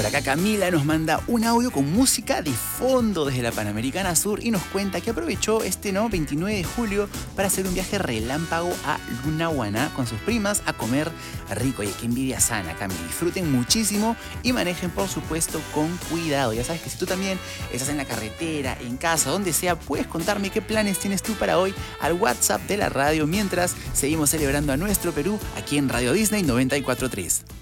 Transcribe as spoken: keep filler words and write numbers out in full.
Por acá Camila nos manda un audio con música de fondo desde la Panamericana Sur y nos cuenta que aprovechó este ¿no? veintinueve de julio para hacer un viaje relámpago a Lunahuaná con sus primas a comer rico. Oye, qué envidia sana, Camila. Disfruten muchísimo y manejen, por supuesto, con cuidado. Ya sabes que si tú también estás en la carretera, en casa, donde sea, puedes contarme qué planes tienes tú para hoy al WhatsApp de la radio mientras seguimos celebrando a nuestro Perú aquí en Radio Disney noventa y cuatro punto tres.